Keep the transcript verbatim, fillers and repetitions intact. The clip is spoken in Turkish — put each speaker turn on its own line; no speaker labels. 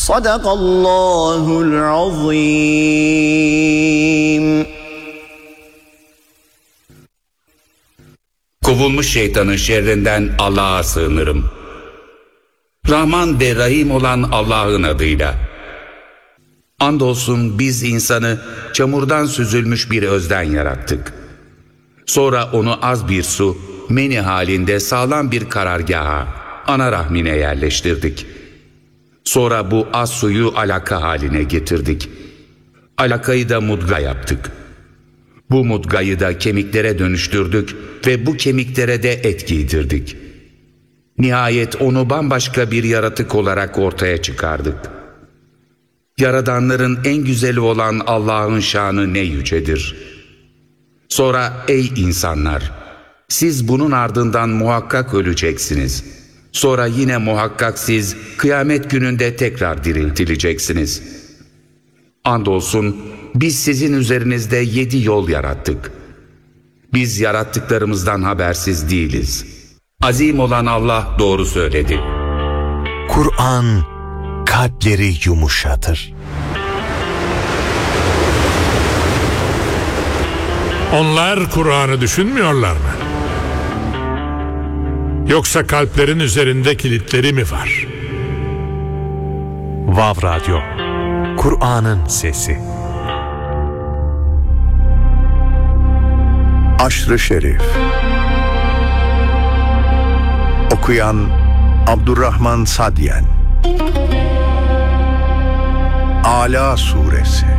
Sadakallahul azim.
Kovulmuş şeytanın şerrinden Allah'a sığınırım. Rahman ve Rahim olan Allah'ın adıyla. Andolsun biz insanı çamurdan süzülmüş bir özden yarattık. Sonra onu az bir su, meni halinde sağlam bir karargaha, ana rahmine yerleştirdik. Sonra bu az suyu alaka haline getirdik. Alakayı da mudga yaptık. Bu mudgayı da kemiklere dönüştürdük ve bu kemiklere de et giydirdik. Nihayet onu bambaşka bir yaratık olarak ortaya çıkardık. Yaradanların en güzeli olan Allah'ın şanı ne yücedir. Sonra ey insanlar, siz bunun ardından muhakkak öleceksiniz. Sonra yine muhakkak siz kıyamet gününde tekrar diriltileceksiniz. Andolsun biz sizin üzerinizde yedi yol yarattık. Biz yarattıklarımızdan habersiz değiliz. Azim olan Allah doğru söyledi.
Kur'an kalpleri yumuşatır.
Onlar Kur'an'ı düşünmüyorlar mı? Yoksa kalplerin üzerinde kilitleri mi var?
Vav Radyo, Kur'an'ın sesi.
Aşr-ı Şerif. Okuyan Abdurrahman Sadyen. Ala Suresi.